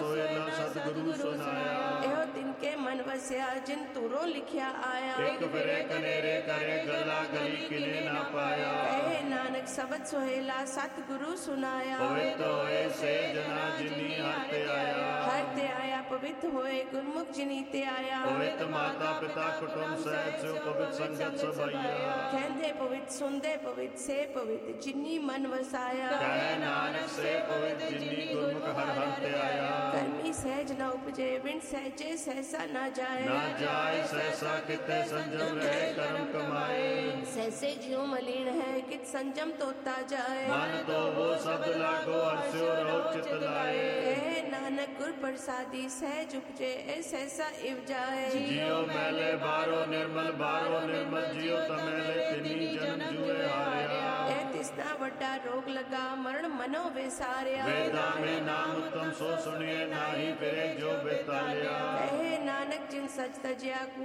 ਸੋਇਲਾ ਸਤਿਗੁਰੂ ਸੁਨਾਇਆ। ਇਹੋ ਤਿਨ ਕੇ ਮਨ ਵਸਿਆ ਜਿਨ ਤੁਰੋਂ ਲਿਖਿਆ ਆਇਆ। ਇੱਕ ਫਿਰੇ ਕਨੇਰੇ ਕਰੇ ਗਲਾ ਗਲੀ ਕਿਨੇ ਨਾ ਪਾਇਆ। ਕਹੇ ਨਾਨਕ ਸਬਦ ਸੋਹਿਲਾ ਸਤਿਗੁਰੂ ਸੁਨਾਇਆ। ਪਵਿੱਤ ਹੋਏ ਸੇ ਜਨਾ ਜਿਨੀ ਹਰ ਤੇ ਆਇਆ। ਹਰ ਤੇ ਆਇਆ ਪਵਿੱਤ ਹੋਏ ਗੁਰਮੁਖ ਜਿਨੀ ਤੇ ਆਇਆ। ਪਵਿੱਤ ਮਾਤਾ ਪਿਤਾ ਕੁਟੁੰਬ ਸਹਿਤ ਸਿਉ ਪਵਿੱਤ ਸੰਗਤ ਸਭਾਈਆ। ਕਹਿੰਦੇ ਪਵਿੱਤ ਸੁਣਦੇ ਪਵਿੱਤ ਸੇ ਪਵਿੱਤ ਜਿਨੀ ਮਨ ਵਸਾਇਆ। ਕਹੈ ਨਾਨਕ ਸੇ ਪਵਿੱਤ ਜਿਨੀ ਗੁਰਮੁਖ ਹਰ ਹਰ ਤੇ ਆਇਆ। ਕਰਮੀ ਸਹਿਜ ਨ ਉਪਜੇ ਬਿਨ ਸਹਿਜੇ ਸਹਿਸਾ ਨਾ ਜਾਏ। ਨਾ ਜਾਏ ਸਹਿਸਾ ਕਿਤੇ ਸੰਜਮ ਰਹੇ ਕਰਮ ਕਮਾਏ। ਸਹਿਸੇ ਜਿਉ ਮਲੀਨ ਹੈ ਕਿਤ ਸੰਜਮ ਤੋਤਾ ਜਾਏ। ਮਨ ਤੋ ਉਹ ਸਬਦ ਲਾਗੋ ਹਰਸਿਓ ਰਹੋ ਚਿਤ ਲਾਏ। ਕਹੇ ਨਾਨਕ ਗੁਰ ਪ੍ਰਸਾਦੀ ਸਹਿਜ ਉਪਜੇ ਇਹ ਸਹਿਸਾ ਇਵ ਜਾਏ। ਜਿਉ ਮੈਲੇ ਬਾਹਰੋ ਨਿਰਮਲ ਬਾਹਰੋ ਨਿਰਮਲ ਜਿਉ ਤਮੈਲੇ ਤਿਨੀ ਜਨਮ ਜੂਏ ਹਾਰਿਆ। ਇਹ ਤਿਸਨਾ ਵੱਡਾ ਰੋਗ ਲਗਾ ਮਰਨ ਮਨੋ ਵਿਸਾਰਿਆ। ਵੇਦਾਂ ਮੇ ਨਾਮ ਉਤਮ ਸੋ ਸੁਣੀਏ ਨਾਹੀ ਫਿਰੇ ਜੋ ਬੇਤਾਲਿਆ। ਕਹੇ ਨਾਨਕ ਜਿਨ ਸਚ ਤਜਿਆ